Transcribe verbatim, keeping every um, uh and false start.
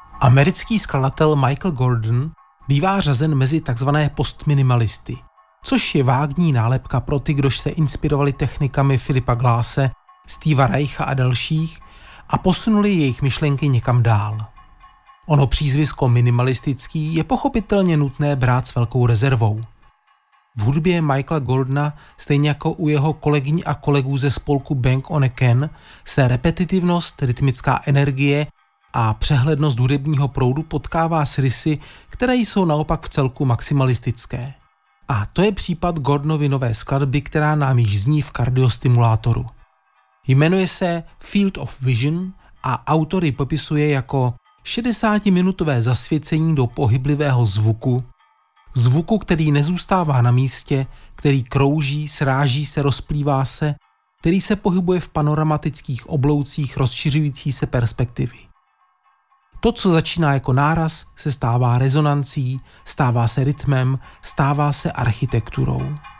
Americký skladatel Michael Gordon bývá řazen mezi takzvané postminimalisty, což je vágní nálepka pro ty, kdož se inspirovali technikami Philippa Glasse, Steva Reicha a dalších a posunuli jejich myšlenky někam dál. Ono přízvisko minimalistický je pochopitelně nutné brát s velkou rezervou. V hudbě Michaela Gordona, stejně jako u jeho kolegyň a kolegů ze spolku Bang on a Can, se repetitivnost, rytmická energie a přehlednost hudebního proudu potkává s rysy, které jsou naopak v celku maximalistické. A to je případ Gordonovy nové skladby, která nám již zní v kardiostimulátoru. Jmenuje se Field of Vision a autor ji popisuje jako šedesátiminutové zasvěcení do pohyblivého zvuku, zvuku, který nezůstává na místě, který krouží, sráží se, rozplývá se, který se pohybuje v panoramatických obloucích rozšiřující se perspektivy. To, co začíná jako náraz, se stává rezonancí, stává se rytmem, stává se architekturou.